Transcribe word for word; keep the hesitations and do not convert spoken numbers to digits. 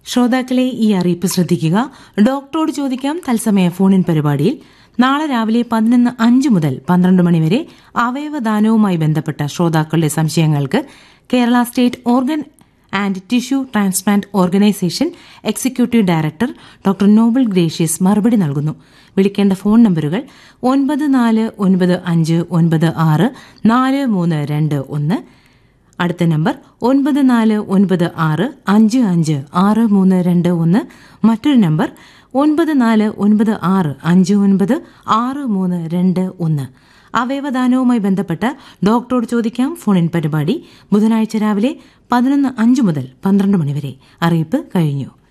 ശ്രോതാക്കളെ ഈ അറിയിപ്പ് ശ്രദ്ധിക്കുക. ഡോക്ടറോട് ചോദിക്കാം തത്സമയ ഫോണിൻ പരിപാടിയിൽ നാളെ രാവിലെ പതിനൊന്ന് അഞ്ച് മുതൽ പന്ത്രണ്ട് മണിവരെ അവയവദാനവുമായി ബന്ധപ്പെട്ട ശ്രോതാക്കളുടെ സംശയങ്ങൾക്ക് Kerala state organ and tissue transplant organisation executive director doctor Nobel gracious മറുപടി നൽകുന്നു. വിളിക്കേണ്ട ഫോൺ നമ്പറുകൾ ഒൻപത് നാല് ഒൻപത് അഞ്ച് ഒൻപത് ആറ് നാല് മൂന്ന് രണ്ട് ഒന്ന്, അടുത്ത നമ്പർ ഒൻപത് നാല് ഒൻപത് ആറ് അഞ്ച് അഞ്ച് ആറ് മൂന്ന് രണ്ട് ഒന്ന്, മറ്റൊരു നമ്പർ ഒൻപത് നാല് ഒൻപത് ആറ് അഞ്ച് ഒൻപത് ആറ് മൂന്ന് രണ്ട് ഒന്ന്. അവയവദാനവുമായി ബന്ധപ്പെട്ട ഡോക്ടറോട് ചോദിക്കാം ഫോണിൻ പരിപാടി ബുധനാഴ്ച രാവിലെ പതിനൊന്ന് അഞ്ച് മുതൽ പന്ത്രണ്ട് മണിവരെ. അറിയിപ്പ് കഴിഞ്ഞു.